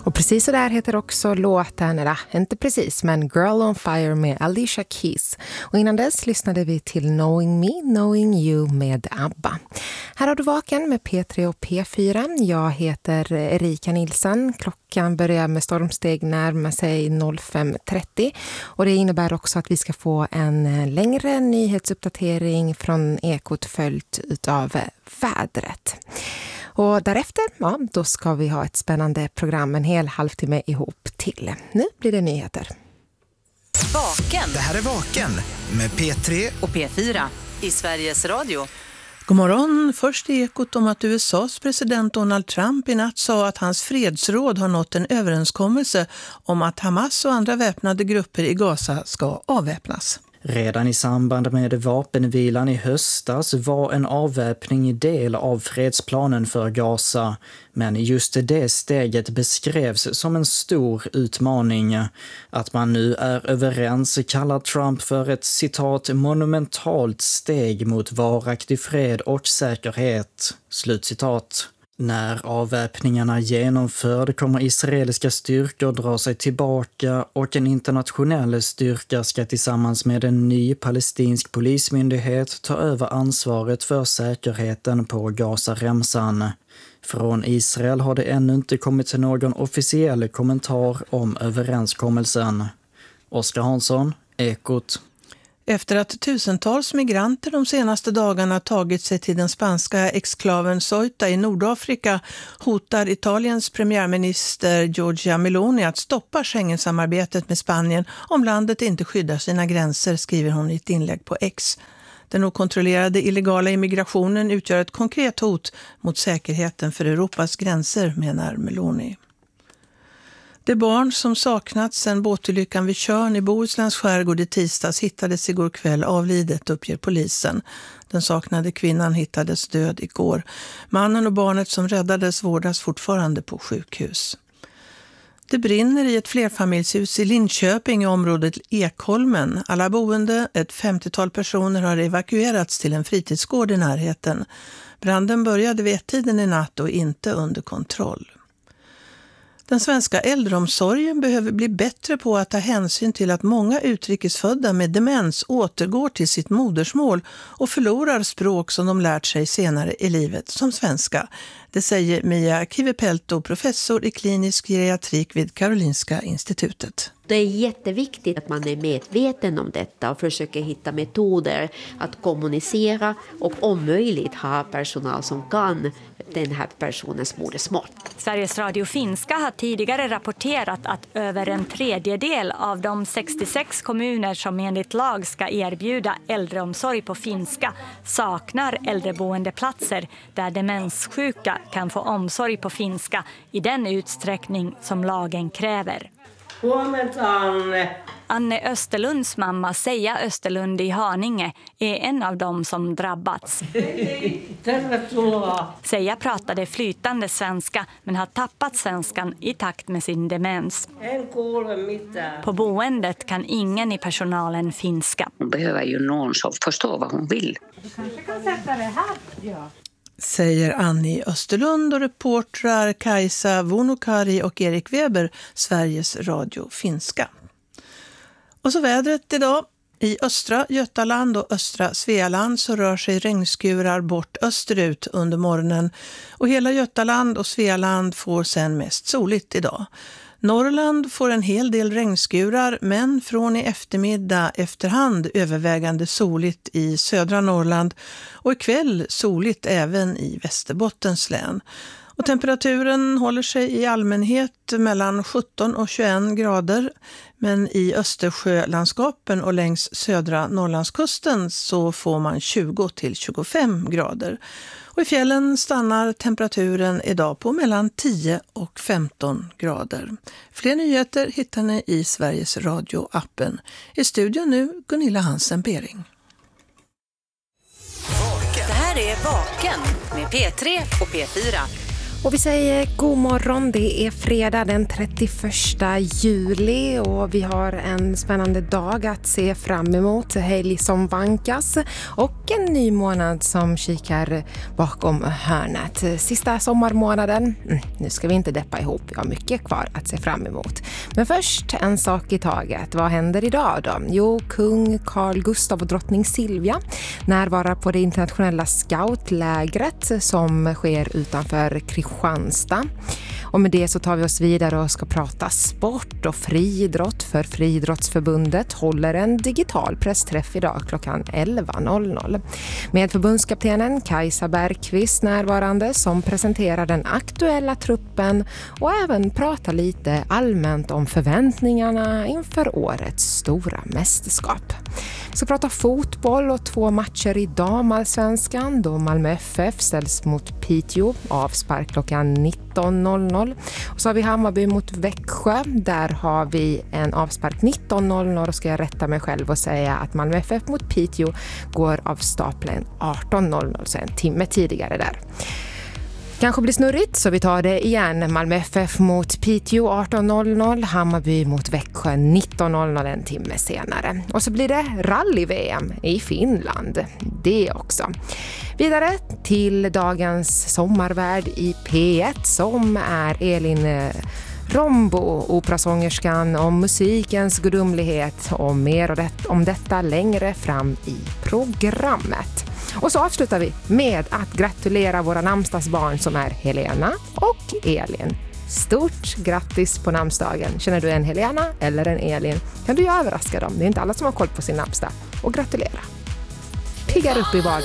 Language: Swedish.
Och precis så där heter också låten, eller inte precis, men Girl on Fire med Alicia Keys. Och innan dess lyssnade vi till Knowing Me, Knowing You med ABBA. Här har du Vaken med P3 och P4. Jag heter Erika Nilsson. Klockan börjar med stormsteg närma sig 05.30. Och det innebär också att vi ska få en längre nyhetsuppdatering från Ekot följt utav vädret. Och därefter, ja, då ska vi ha ett spännande program, en hel halvtimme ihop till. Nu blir det nyheter. Vaken. Det här är Vaken med P3 och P4 i Sveriges Radio. God morgon. Först i Ekot om att USAs president Donald Trump i natt sa att hans fredsråd har nått en överenskommelse om att Hamas och andra väpnade grupper i Gaza ska avväpnas. Redan i samband med vapenvilan i höstas var en avväpning del av fredsplanen för Gaza. Men just det steget beskrevs som en stor utmaning. Att man nu är överens kallar Trump för ett citat monumentalt steg mot varaktig fred och säkerhet. Slutcitat. När avväpningarna genomförd kommer israeliska styrkor dra sig tillbaka och en internationell styrka ska tillsammans med en ny palestinsk polismyndighet ta över ansvaret för säkerheten på Gazaremsan. Från Israel har det ännu inte kommit någon officiell kommentar om överenskommelsen. Oskar Hansson, Ekot. Efter att tusentals migranter de senaste dagarna tagit sig till den spanska exklaven Ceuta i Nordafrika hotar Italiens premiärminister Giorgia Meloni att stoppa Schengensamarbetet med Spanien om landet inte skyddar sina gränser, skriver hon i ett inlägg på X. Den okontrollerade illegala immigrationen utgör ett konkret hot mot säkerheten för Europas gränser, menar Meloni. Det barn som saknats sedan båtolyckan vid Tjörn i Bohusläns skärgård i tisdags hittades igår kväll avlidet, uppger polisen. Den saknade kvinnan hittades död igår. Mannen och barnet som räddades vårdas fortfarande på sjukhus. Det brinner i ett flerfamiljshus i Linköping i området Ekholmen. Alla boende, ett 50-tal personer, har evakuerats till en fritidsgård i närheten. Branden började vid 1-tiden i natt och inte under kontroll. Den svenska äldreomsorgen behöver bli bättre på att ta hänsyn till att många utrikesfödda med demens återgår till sitt modersmål och förlorar språk som de lärt sig senare i livet, som svenska. Det säger Mia Kivipelto, professor i klinisk geriatrik vid Karolinska institutet. Det är jätteviktigt att man är medveten om detta och försöker hitta metoder att kommunicera och om möjligt ha personal som kan den här personens modersmål. Sveriges Radio Finska har tidigare rapporterat att över en tredjedel av de 66 kommuner som enligt lag ska erbjuda äldreomsorg på finska saknar äldreboendeplatser där demenssjuka kan få omsorg på finska i den utsträckning som lagen kräver. Anne Österlunds mamma Seija Österlund i Haninge är en av dem som drabbats. Seija pratade flytande svenska men har tappat svenskan i takt med sin demens. På boendet kan ingen i personalen finska. Hon behöver ju någon som förstår vad hon vill. Du kanske kan sätta det här, ja. Säger Annie Österlund och reportrar Kajsa Vunukari och Erik Weber, Sveriges Radio Finska. Och så vädret idag. I östra Götaland och östra Svealand så rör sig regnskurar bort österut under morgonen. Och hela Götaland och Svealand får sen mest soligt idag. Norrland får en hel del regnskurar, men från i eftermiddag efterhand övervägande soligt i södra Norrland och ikväll soligt även i Västerbottens län. Och temperaturen håller sig i allmänhet mellan 17 och 21 grader, men i Östersjölandskapen och längs södra Norrlandskusten så får man 20 till 25 grader. Och i fjällen stannar temperaturen idag på mellan 10 och 15 grader. Fler nyheter hittar ni i Sveriges Radio-appen. I studion nu Gunilla Hansen-Bering. Det här är Vaken med P3 och P4. Och vi säger god morgon, det är fredag den 31 juli och vi har en spännande dag att se fram emot. Helg som vankas och en ny månad som kikar bakom hörnet. Sista sommarmånaden, nu ska vi inte deppa ihop, vi har mycket kvar att se fram emot. Men först en sak i taget, vad händer idag då? Jo, kung Carl Gustaf och drottning Silvia närvarar på det internationella scoutlägret som sker utanför Kristianstad. Och med det så tar vi oss vidare och ska prata sport och friidrott, för Friidrottsförbundet håller en digital pressträff idag klockan 11.00. Med förbundskaptenen Kajsa Bergqvist närvarande som presenterar den aktuella truppen och även pratar lite allmänt om förväntningarna inför årets stora mästerskap. Vi ska prata fotboll och 2 matcher i damallsvenskan då Malmö FF ställs mot Piteå, avspark klockan 19.00. Och så har vi Hammarby mot Växjö, där har vi en avspark 19.00 och ska jag rätta mig själv och säga att Malmö FF mot Piteå går av stapeln 18.00, så en timme tidigare där. Kanske blir snurrigt så vi tar det igen. Malmö FF mot Piteå 18.00, Hammarby mot Växjö 19.00 en timme senare. Och så blir det rally-VM i Finland, det också. Vidare till dagens sommarvärd i P1 som är Elin Rombo, operasångerskan, om musikens gudomlighet och mer om detta längre fram i programmet. Och så avslutar vi med att gratulera våra namnsdagsbarn som är Helena och Elin. Stort grattis på namnsdagen. Känner du en Helena eller en Elin kan du ju överraska dem. Det är inte alla som har koll på sin namnsdag. Och gratulera. Piggar upp i vardagen.